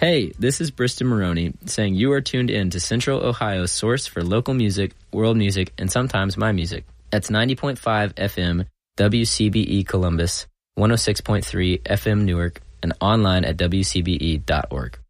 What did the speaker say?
Hey, this is Briston Maroney saying you are tuned in to Central Ohio's source for local music, world music, and sometimes my music. That's 90.5 FM, WCBE Columbus, 106.3 FM Newark, and online at WCBE.org.